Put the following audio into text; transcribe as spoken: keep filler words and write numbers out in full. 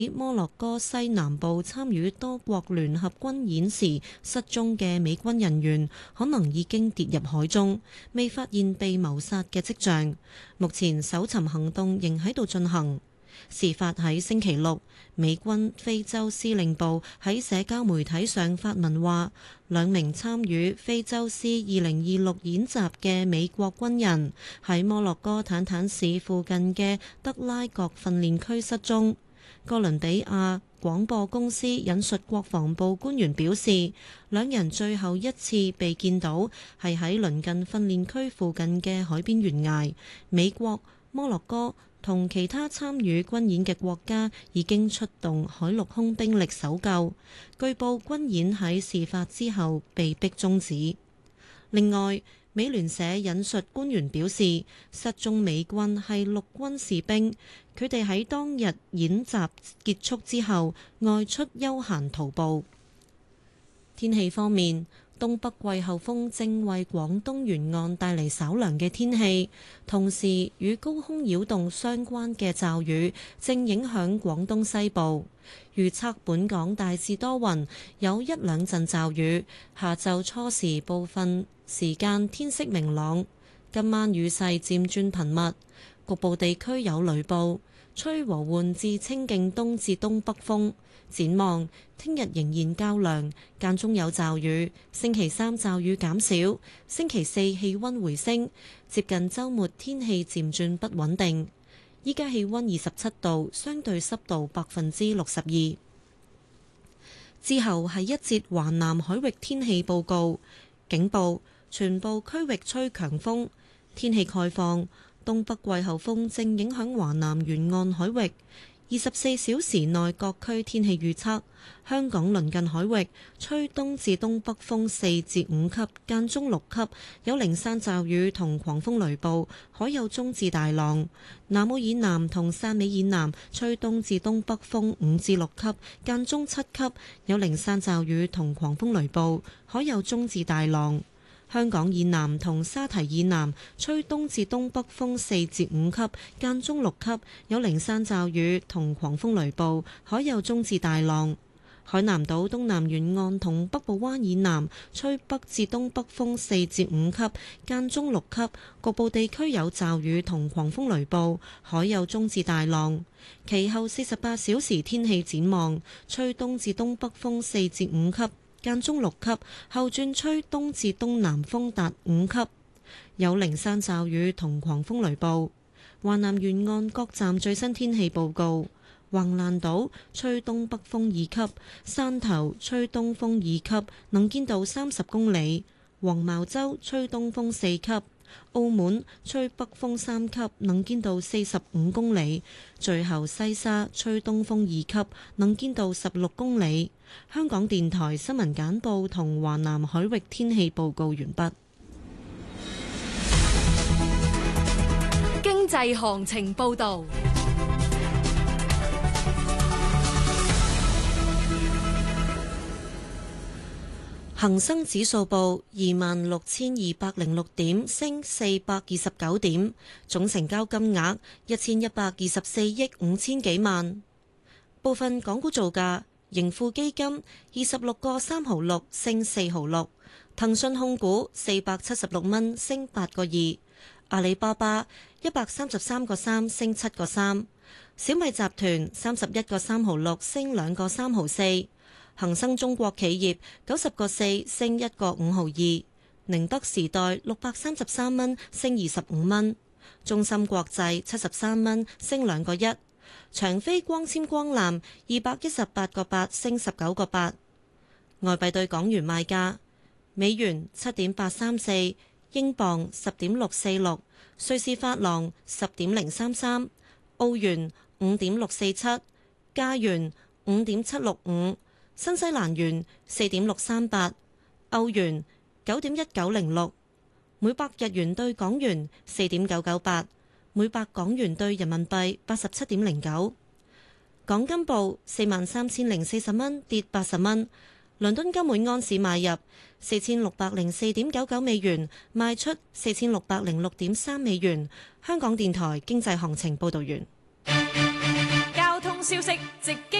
摩洛哥西南部參與多國聯合軍演時失蹤嘅美軍人員，可能已經跌入海中，未發現被謀殺嘅跡象。目前搜尋行動仍喺度進行。事發喺星期六，美軍非洲司令部喺社交媒體上發文話，兩名參與非洲獅二零二六演習嘅美國軍人喺摩洛哥坦坦市附近嘅德拉國訓練區失蹤。哥倫比亞廣播公司引述國防部官員表示，兩人最後一次被見到係喺鄰近訓練區附近嘅海邊懸崖。美國、摩洛哥同其他參與軍演嘅國家已經出動海陸空兵力搜救。據報軍演喺事發之後被迫終止。另外，美聯社引述官員表示，失蹤美軍係陸軍士兵，佢哋喺當日演習結束之後外出休閒徒步。天氣方面，東北季候風正為廣東沿岸帶嚟稍涼嘅天氣，同時與高空擾動相關嘅驟雨正影響廣東西部。預測本港大致多雲，有一兩陣驟雨，下晝初時部分時間天色明朗，今晚雨勢漸轉頻密，局部地區有雷暴，吹和緩至清勁東至東北風。展望聽日仍然較涼，間中有驟雨。星期三驟雨減少，星期四氣溫回升，接近週末天氣漸轉不穩定。依家氣溫二十七度，相對濕度百分之六十二。之後係一節華南海域天氣報告，警報，全部區域吹強風，天氣概況，東北季候風正影響華南沿岸海域。二十四小時內各區天氣預測：香港鄰近海域吹東至東北風四至五級，間中六級，有零散驟雨同狂風雷暴，海有中至大浪。南澳以南同汕尾以南吹東至東北風五至六級，間中七級，有零散驟雨同狂風雷暴，海有中至大浪。香港以南同沙堤以南吹東至東北風四至五級，間中六級，有零散驟雨同狂風雷暴，海有中至大浪。海南島東南沿岸同北部灣以南吹北至東北風四至五級，間中六級，局部地區有驟雨同狂風雷暴，海有中至大浪。其後四十八小時天氣展望，吹東至東北風四至五級，間中六級，後轉吹東至東南風達五級，有零散驟雨同狂風雷暴。華南沿岸各站最新天氣報告：橫瀾島吹東北風二級，汕頭吹東風二級，能見度三十公里；黃茅洲吹東風四級，澳門吹北風三級，能見度四十五公里；最後西沙吹東風二級，能見度十六公里。香港電台新聞簡報同華南海域天氣報告完畢。 經濟行情報道。 恒生指數報二萬六千二百零六點，升四百二十九點，總成交金額一千一百二十四億五千幾萬。部分港股造價。盈富基金二十六個三毫六升四毫六，騰訊控股四百七十六蚊升八個二，阿里巴巴一百三十三個三升七個三，小米集團三十一個三毫六升兩個三毫四，恒生中國企業九十個四升一個五毫二，寧德時代六百三十三蚊升二十五蚊，中芯國際七十三蚊升兩個一。長飛光纖光纜二百一十八個八升十九個八，外幣對港元賣價：美元七點八三四，英鎊十點六四六，瑞士法郎十點零三三，澳元五點六四七，加元五點七六五，新西蘭元四點六三八，歐元九點一九零六，每百日元對港元四點九九八。每百港元兌人民幣八十七點零九，港金報四萬三千零四十蚊，跌八十蚊。倫敦金每安士買入四千六百零四點九九美元，賣出四千六百零六點三美元。香港電台經濟行情報道完。 交通消息直擊